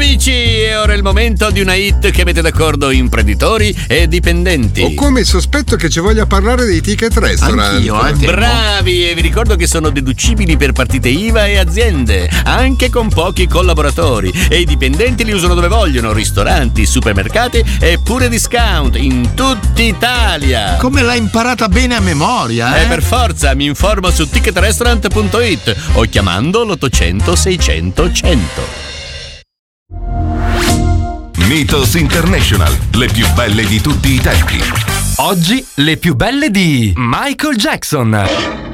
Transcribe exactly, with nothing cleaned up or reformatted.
Amici, è ora il momento di una hit che mette d'accordo imprenditori e dipendenti. Ho come il sospetto che ci voglia parlare dei ticket restaurant. Anch'io, eh, Bravi, e vi ricordo che sono deducibili per partite I V A e aziende, anche con pochi collaboratori. E i dipendenti li usano dove vogliono: ristoranti, supermercati e pure discount in tutta Italia. Come l'hai imparata bene a memoria, eh? Eh, per forza, mi informo su ticket restaurant punto it o chiamando l'ottocento seicento cento. Mythos International, le più belle di tutti i tempi. Oggi le più belle di Michael Jackson.